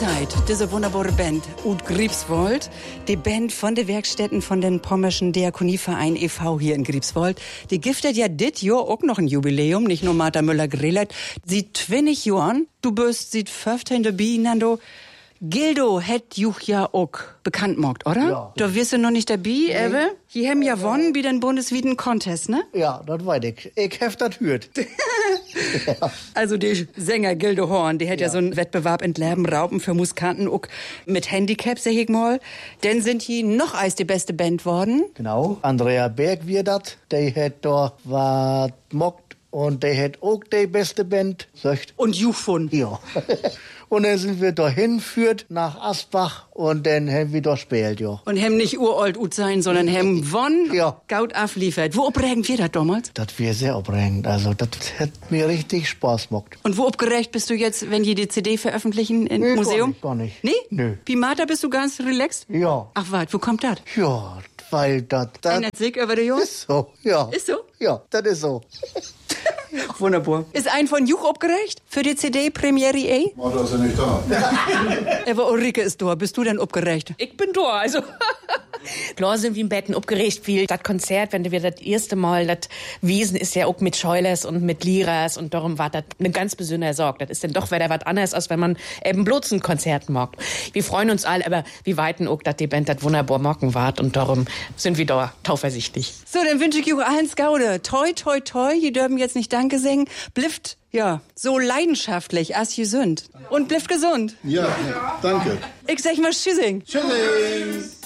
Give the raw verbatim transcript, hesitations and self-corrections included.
Zeit, diese wunderbare Band ut Griebswold, die Band von den Werkstätten von den Pommerschen Diakonieverein e V hier in Griebswold, die giftet ja dit Jahr auch noch ein Jubiläum, nicht nur Martha Müller-Grelert, sie zwanzig Jahren, du bist sieht fünfzehn dabei, Nando. Gildo het juch ja auch bekannt mogt, oder? Ja. Da wirst du noch nicht dabei, nee. Ewe? Die haben ja gewonnen bei den bundesweiten Contest, ne? Ja, das weiß ich. Ich hef das hört. Ja. Also der Sänger Gildo Horn, der hat ja. ja so einen Wettbewerb in Leben Raupen für Musikanten auch mit Handicap, sag ich mal. Denn sind die noch als die beste Band worden. Genau. Andrea Berg wir dat. Der hat da was mockt und der hat auch die beste Band. Sagt. Und juch von. Ja. Und dann sind wir da hingeführt nach Asbach und dann haben wir da gespielt, ja. Und haben nicht uralt ut sein, sondern haben won, ja. Gaut abliefert. Wo aufregend wir das damals? Das wäre sehr aufregend. Also das hat mir richtig Spaß gemacht. Und wo aufgeregt bist du jetzt, wenn die die C D veröffentlichen im nee, Museum? Gar nicht, gar nicht. Nee? Nö. Pimata, bist du ganz relaxed? Ja. Ach wat, wo kommt das? Ja, weil das... Ändert sich über die Jahre? Ist so, ja. Ist so? Ja, das ist so. Wunderbar. Ist ein von Juch abgereicht für die C D-Premiere eh? Oh, da ist er nicht da. Aber Ulrike ist da. Bist du denn abgereicht? Ich bin da, also. Klar sind wir im Betten abgeregt viel. Das Konzert, wenn wir das erste Mal, das Wiesen ist ja auch mit Scheulers und mit Liras und darum war das eine ganz besondere Sorge. Das ist dann doch wieder was anderes, als wenn man eben bloß ein Konzert mag. Wir freuen uns alle, aber wir weiten auch, dass die Band das wunderbar mocken wart und darum sind wir da tauversichtlich. So, dann wünsche ich euch allen Skaude. Toi, toi, toi. Die dürfen jetzt nicht Danke singen. Blifft, ja, so leidenschaftlich, as gesund. Und blifft gesund. Ja, danke. Ich sag mal Tschüssing. Tschüssing.